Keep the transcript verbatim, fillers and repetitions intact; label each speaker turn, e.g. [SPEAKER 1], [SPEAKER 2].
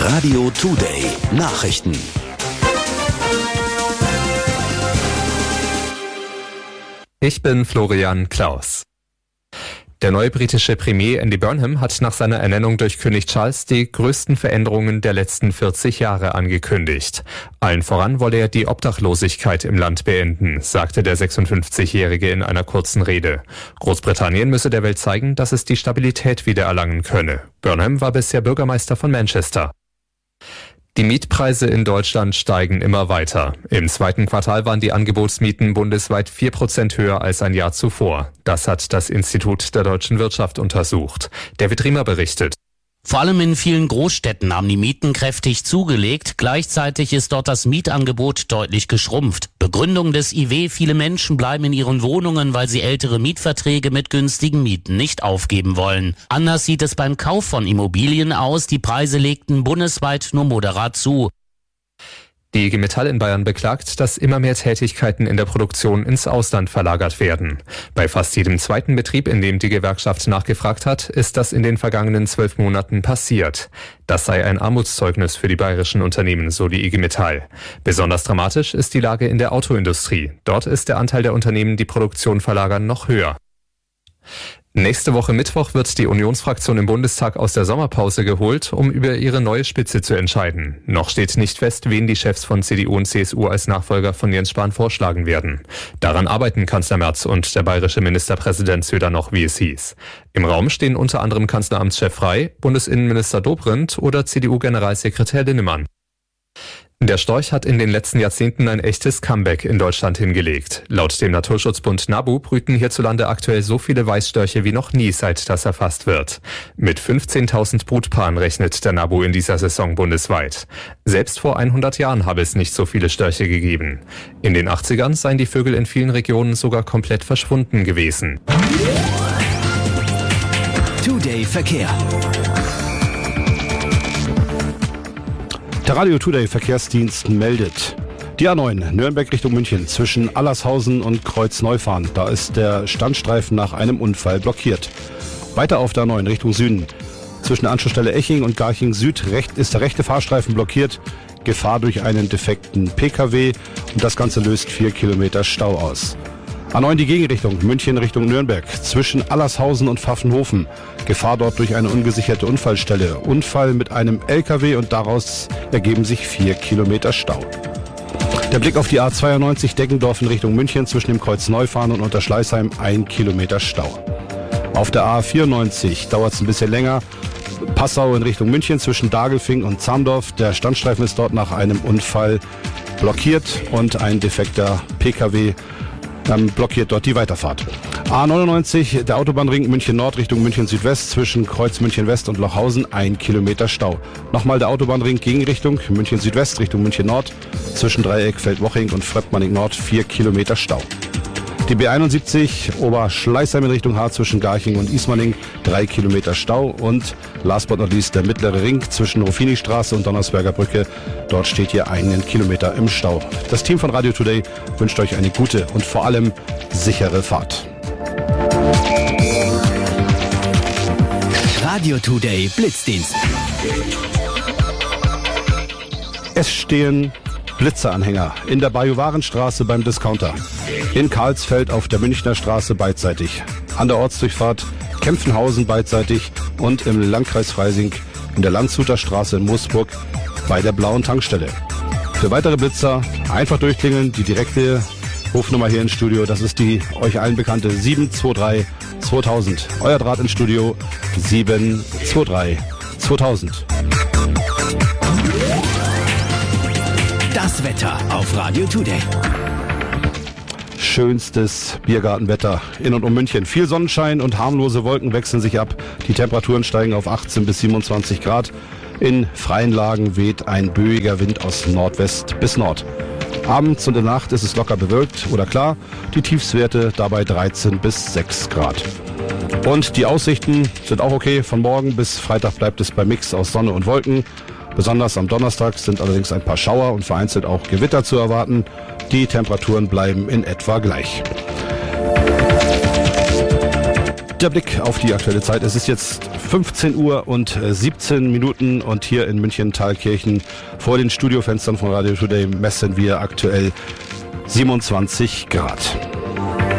[SPEAKER 1] Radio Today Nachrichten.
[SPEAKER 2] Ich bin Florian Klaus. Der neue britische Premier Andy Burnham hat nach seiner Ernennung durch König Charles die größten Veränderungen der letzten vierzig Jahre angekündigt. Allen voran wolle er die Obdachlosigkeit im Land beenden, sagte der sechsundfünfzigjährige in einer kurzen Rede. Großbritannien müsse der Welt zeigen, dass es die Stabilität wiedererlangen könne. Burnham war bisher Bürgermeister von Manchester. Die Mietpreise in Deutschland steigen immer weiter. Im zweiten Quartal waren die Angebotsmieten bundesweit vier Prozent höher als ein Jahr zuvor. Das hat das Institut der deutschen Wirtschaft untersucht. David Riemer berichtet.
[SPEAKER 3] Vor allem in vielen Großstädten haben die Mieten kräftig zugelegt. Gleichzeitig ist dort das Mietangebot deutlich geschrumpft. Begründung des I W: viele Menschen bleiben in ihren Wohnungen, weil sie ältere Mietverträge mit günstigen Mieten nicht aufgeben wollen. Anders sieht es beim Kauf von Immobilien aus. Die Preise legten bundesweit nur moderat zu.
[SPEAKER 2] Die I G Metall in Bayern beklagt, dass immer mehr Tätigkeiten in der Produktion ins Ausland verlagert werden. Bei fast jedem zweiten Betrieb, in dem die Gewerkschaft nachgefragt hat, ist das in den vergangenen zwölf Monaten passiert. Das sei ein Armutszeugnis für die bayerischen Unternehmen, so die I G Metall. Besonders dramatisch ist die Lage in der Autoindustrie. Dort ist der Anteil der Unternehmen, die Produktion verlagern, noch höher. Nächste Woche Mittwoch wird die Unionsfraktion im Bundestag aus der Sommerpause geholt, um über ihre neue Spitze zu entscheiden. Noch steht nicht fest, wen die Chefs von C D U und C S U als Nachfolger von Jens Spahn vorschlagen werden. Daran arbeiten Kanzler Merz und der bayerische Ministerpräsident Söder noch, wie es hieß. Im Raum stehen unter anderem Kanzleramtschef Frey, Bundesinnenminister Dobrindt oder C D U-Generalsekretär Linnemann. Der Storch hat in den letzten Jahrzehnten ein echtes Comeback in Deutschland hingelegt. Laut dem Naturschutzbund NABU brüten hierzulande aktuell so viele Weißstörche wie noch nie, seit das erfasst wird. Mit fünfzehntausend Brutpaaren rechnet der NABU in dieser Saison bundesweit. Selbst vor hundert Jahren habe es nicht so viele Störche gegeben. In den achtzigern seien die Vögel in vielen Regionen sogar komplett verschwunden gewesen.
[SPEAKER 1] Today Verkehr.
[SPEAKER 4] Der Radio Today Verkehrsdienst meldet. Die A neun, Nürnberg Richtung München, zwischen Allershausen und Kreuzneufahren. Da ist der Standstreifen nach einem Unfall blockiert. Weiter auf der A neun Richtung Süden. Zwischen der Anschlussstelle Eching und Garching Süd recht, ist der rechte Fahrstreifen blockiert. Gefahr durch einen defekten P K W. Und das Ganze löst vier Kilometer Stau aus. A neun die Gegenrichtung, München Richtung Nürnberg, zwischen Allershausen und Pfaffenhofen. Gefahr dort durch eine ungesicherte Unfallstelle. Unfall mit einem L K W und daraus ergeben sich vier Kilometer Stau. Der Blick auf die A zweiundneunzig Deggendorf in Richtung München, zwischen dem Kreuzneufahren und Unterschleißheim ein Kilometer Stau. Auf der A vierundneunzig dauert es ein bisschen länger. Passau in Richtung München, zwischen Dagelfing und Zamdorf. Der Standstreifen ist dort nach einem Unfall blockiert und ein defekter P K W Dann blockiert dort die Weiterfahrt. A neunundneunzig, der Autobahnring München Nord Richtung München Südwest, zwischen Kreuz München West und Lochhausen, ein Kilometer Stau. Nochmal der Autobahnring Gegenrichtung München Südwest Richtung München Nord, zwischen Dreieck Feldwoching und Fröppmanning Nord, vier Kilometer Stau. Die B einundsiebzig Oberschleißheim in Richtung Haar, zwischen Garching und Ismaning, drei Kilometer Stau. Und last but not least der mittlere Ring zwischen Ruffini-Straße und Donnersberger Brücke. Dort steht hier einen Kilometer im Stau. Das Team von Radio Today wünscht euch eine gute und vor allem sichere Fahrt.
[SPEAKER 1] Radio Today Blitzdienst.
[SPEAKER 4] Es stehen Blitzeranhänger in der Bajuwarenstraße beim Discounter, in Karlsfeld auf der Münchner Straße beidseitig, an der Ortsdurchfahrt Kempfenhausen beidseitig und im Landkreis Freising in der Landshuter Straße in Moosburg bei der blauen Tankstelle. Für weitere Blitzer einfach durchklingeln, die direkte Rufnummer hier ins Studio, das ist die euch allen bekannte sieben zwei drei zweitausend. Euer Draht ins Studio sieben zwei drei zweitausend.
[SPEAKER 1] Das Wetter auf Radio Today.
[SPEAKER 4] Schönstes Biergartenwetter in und um München. Viel Sonnenschein und harmlose Wolken wechseln sich ab. Die Temperaturen steigen auf achtzehn bis siebenundzwanzig Grad. In freien Lagen weht ein böiger Wind aus Nordwest bis Nord. Abends und in der Nacht ist es locker bewölkt oder klar. Die Tiefstwerte dabei dreizehn bis sechs Grad. Und die Aussichten sind auch okay. Von morgen bis Freitag bleibt es bei Mix aus Sonne und Wolken. Besonders am Donnerstag sind allerdings ein paar Schauer und vereinzelt auch Gewitter zu erwarten. Die Temperaturen bleiben in etwa gleich. Der Blick auf die aktuelle Zeit. Es ist jetzt fünfzehn Uhr und siebzehn Minuten und hier in München-Thalkirchen vor den Studiofenstern von Radio Today messen wir aktuell siebenundzwanzig Grad.